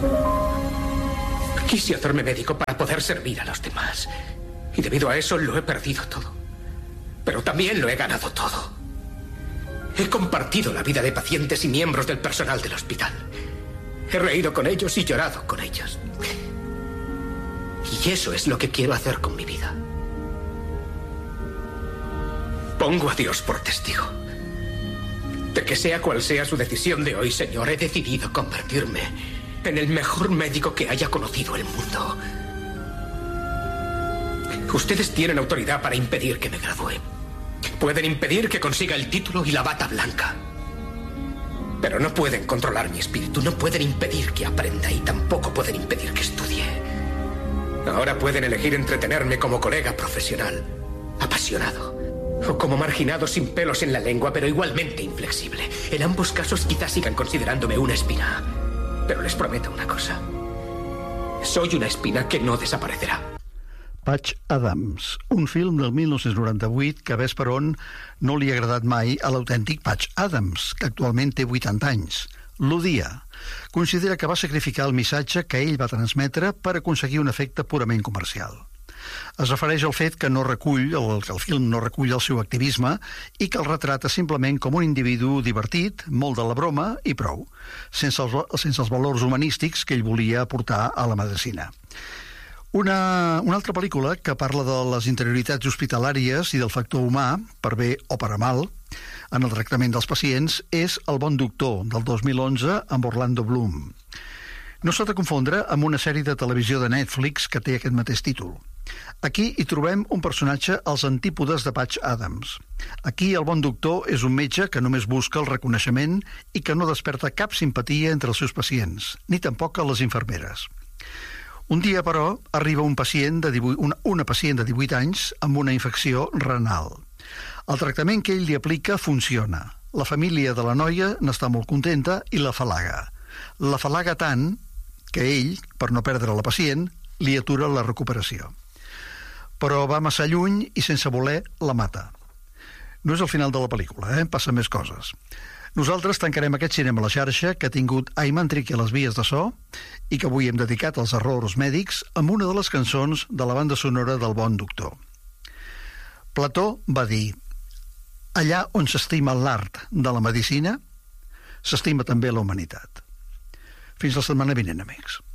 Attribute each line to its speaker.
Speaker 1: Quise hacerme médico para poder servir a los demás. Y debido a eso lo he perdido todo. Pero también lo he ganado todo. He compartido la vida de pacientes y miembros del personal del hospital. He reído con ellos y llorado con ellos. Y eso es lo que quiero hacer con mi vida. Pongo a Dios por testigo de que sea cual sea su decisión de hoy, señor, he decidido convertirme en el mejor médico que haya conocido el mundo. Ustedes tienen autoridad para impedir que me gradúe. Pueden impedir que consiga el título y la bata blanca. Pero no pueden controlar mi espíritu, no pueden impedir que aprenda y tampoco pueden impedir que estudie. Ahora pueden elegir entretenerme como colega profesional, apasionado, o como marginado sin pelos en la lengua, pero igualmente inflexible. En ambos casos quizás sigan considerándome una espina. Pero les prometo una cosa. Soy una espina que no desaparecerà.
Speaker 2: Patch Adams, un film del 1998 que, ves per on, no li ha agradat mai a l'autèntic Patch Adams, que actualment té 80 anys. L'odia. Considera que va sacrificar el missatge que ell va transmetre per aconseguir un efecte purament comercial. Es refereix al fet que el film no recull el seu activisme i que el retrata simplement com un individu divertit, molt de la broma i prou, sense els valors humanístics que ell volia aportar a la medicina. Una altra pel·lícula que parla de les interioritats hospitalàries i del factor humà, per bé o per a mal, en el tractament dels pacients, és El bon doctor, del 2011, amb Orlando Bloom. No s'ha de confondre amb una sèrie de televisió de Netflix que té aquest mateix títol. Aquí hi trobem un personatge als antípodes de Patch Adams. Aquí el bon doctor és un metge que només busca el reconeixement i que no desperta cap simpatia entre els seus pacients, ni tampoc a les infermeres. Un dia, però, arriba una pacient de 18 anys amb una infecció renal. El tractament que ell li aplica funciona. La família de la noia n'està molt contenta i la falaga. La falaga tant que ell, per no perdre la pacient, li atura la recuperació. Però va massa lluny i sense voler la mata. No és el final de la pel·lícula, passen més coses. Nosaltres tancarem aquest cinema a la xarxa que ha tingut Ayman Triqui a les vies de so i que avui hem dedicat als errors mèdics amb una de les cançons de la banda sonora del Bon Doctor. Plató va dir: allà on s'estima l'art de la medicina, s'estima també la humanitat. Fins la setmana vinent, amics.